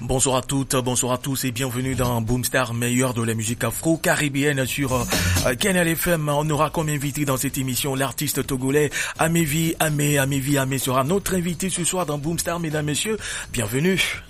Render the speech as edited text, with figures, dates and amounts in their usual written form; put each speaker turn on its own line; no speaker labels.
Bonsoir à toutes, bonsoir à tous et bienvenue dans Boomstar, meilleur de la musique afro-caribéenne sur Canal FM. On aura comme invité dans cette émission l'artiste togolais Amévi Amé sera notre invité ce soir dans Boomstar, mesdames, messieurs. Bienvenue.